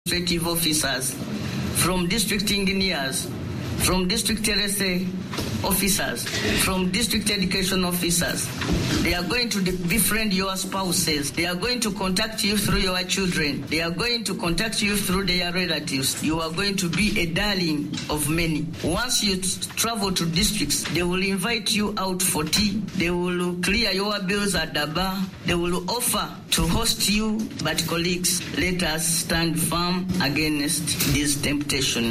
administrative officers, from district engineers, from district RSA officers, from district education officers. They are going to befriend your spouses. They are going to contact you through your children. They are going to contact you through their relatives. You are going to be a darling of many. Once you travel to districts, they will invite you out for tea. They will clear your bills at the bar. They will offer to host you. But colleagues, let us stand firm against this temptation.